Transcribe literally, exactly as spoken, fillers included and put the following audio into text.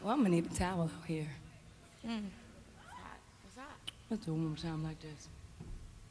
Well, I'm gonna need a towel out here. Mm. What's that? What's that? Let's do it one more time like this.